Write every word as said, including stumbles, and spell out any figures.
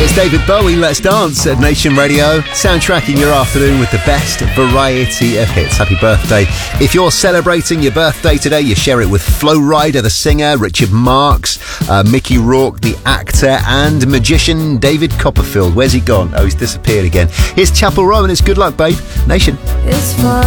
It's David Bowie, Let's Dance at Nation Radio, soundtracking your afternoon with the best variety of hits. Happy birthday. If you're celebrating your birthday today, you share it with Flo Rida, the singer, Richard Marx, uh, Mickey Rourke, the actor, and magician David Copperfield. Where's he gone? Oh, he's disappeared again. Here's Chapel Row and it's Good Luck, Babe. Nation. It's fine.